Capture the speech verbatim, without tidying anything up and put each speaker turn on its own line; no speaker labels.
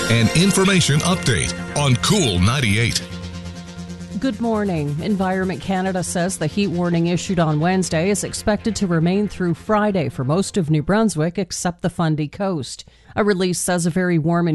An information update on Cool ninety-eight.
Good morning. Environment Canada says the heat warning issued on Wednesday is expected to remain through Friday for most of New Brunswick except the Fundy Coast. A release says a very warm and